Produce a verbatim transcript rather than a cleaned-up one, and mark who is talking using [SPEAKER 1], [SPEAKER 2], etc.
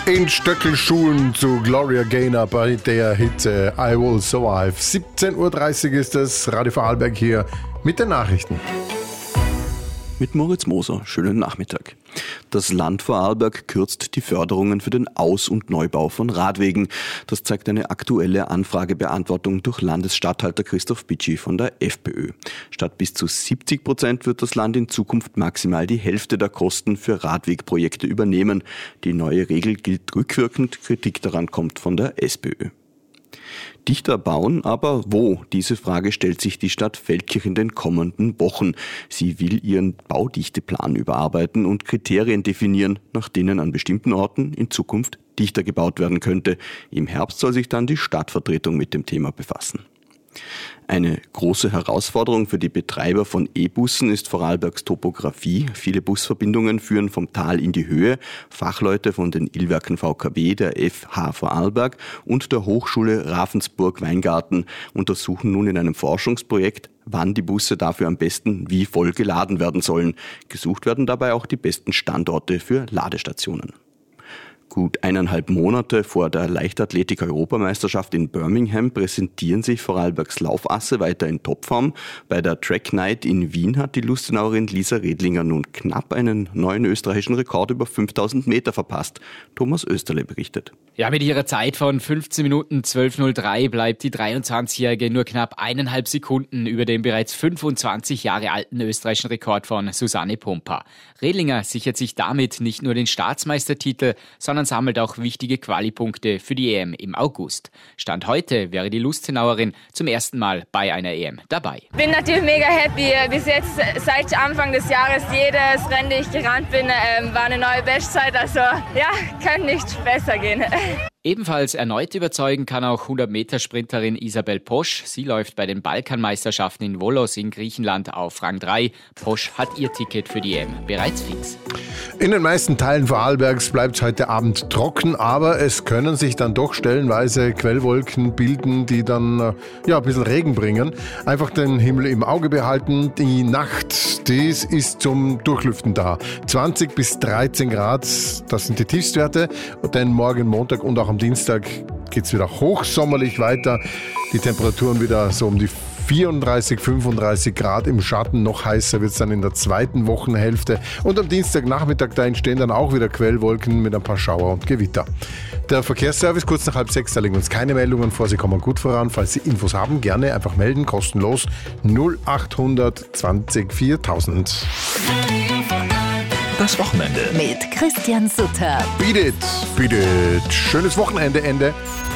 [SPEAKER 1] in Stöckelschuhen zu Gloria Gaynor bei der Hitze I Will Survive. siebzehn Uhr dreißig ist es, Radio Vorarlberg hier mit den Nachrichten.
[SPEAKER 2] Mit Moritz Moser. Schönen Nachmittag. Das Land Vorarlberg kürzt die Förderungen für den Aus- und Neubau von Radwegen. Das zeigt eine aktuelle Anfragebeantwortung durch Landesstatthalter Christoph Bitschi von der FPÖ. Statt bis zu siebzig Prozent wird das Land in Zukunft maximal die Hälfte der Kosten für Radwegprojekte übernehmen. Die neue Regel gilt rückwirkend. Kritik daran kommt von der SPÖ. Dichter bauen, aber wo? Diese Frage stellt sich die Stadt Feldkirch in den kommenden Wochen. Sie will ihren Baudichteplan überarbeiten und Kriterien definieren, nach denen an bestimmten Orten in Zukunft dichter gebaut werden könnte. Im Herbst soll sich dann die Stadtvertretung mit dem Thema befassen. Eine große Herausforderung für die Betreiber von E-Bussen ist Vorarlbergs Topografie. Viele Busverbindungen führen vom Tal in die Höhe. Fachleute von den Illwerken V K W, der F H Vorarlberg und der Hochschule Ravensburg-Weingarten untersuchen nun in einem Forschungsprojekt, wann die Busse dafür am besten wie voll geladen werden sollen. Gesucht werden dabei auch die besten Standorte für Ladestationen. Gut eineinhalb Monate vor der Leichtathletik-Europameisterschaft in Birmingham präsentieren sich Vorarlbergs Laufasse weiter in Topform. Bei der Track Night in Wien hat die Lustenauerin Lisa Redlinger nun knapp einen neuen österreichischen Rekord über fünftausend Meter verpasst. Thomas Österle berichtet.
[SPEAKER 3] Ja, mit ihrer Zeit von fünfzehn Minuten zwölf null drei bleibt die dreiundzwanzigjährige nur knapp eineinhalb Sekunden über dem bereits fünfundzwanzig Jahre alten österreichischen Rekord von Susanne Pumper. Redlinger sichert sich damit nicht nur den Staatsmeistertitel, sondern sammelt auch wichtige Qualipunkte für die E M im August. Stand heute wäre die Lustenauerin zum ersten Mal bei einer E M dabei.
[SPEAKER 4] Ich bin natürlich mega happy. Bis jetzt, seit Anfang des Jahres, jedes Rennen, das ich gerannt bin, ähm, war eine neue Bestzeit. Also ja, kann nicht besser gehen.
[SPEAKER 3] Ebenfalls erneut überzeugen kann auch hundert-Meter-Sprinterin Isabel Posch. Sie läuft bei den Balkanmeisterschaften in Volos in Griechenland auf Rang drei. Posch hat ihr Ticket für die E M bereits fix.
[SPEAKER 1] In den meisten Teilen Vorarlbergs bleibt es heute Abend trocken, aber es können sich dann doch stellenweise Quellwolken bilden, die dann ja, ein bisschen Regen bringen. Einfach den Himmel im Auge behalten. Die Nacht, das ist zum Durchlüften da. zwanzig bis dreizehn Grad, das sind die Tiefstwerte. Denn morgen Montag und auch am Dienstag geht es wieder hochsommerlich weiter. Die Temperaturen wieder so um die vierunddreißig, fünfunddreißig Grad im Schatten. Noch heißer wird es dann in der zweiten Wochenhälfte. Und am Dienstagnachmittag, da entstehen dann auch wieder Quellwolken mit ein paar Schauer und Gewitter. Der Verkehrsservice kurz nach halb sechs, da liegen uns keine Meldungen vor. Sie kommen gut voran. Falls Sie Infos haben, gerne einfach melden, kostenlos null achthundert zwanzig viertausend.
[SPEAKER 5] Das Wochenende
[SPEAKER 6] mit Christian Sutter.
[SPEAKER 1] Beat it, beat it. Schönes Wochenende, Ende.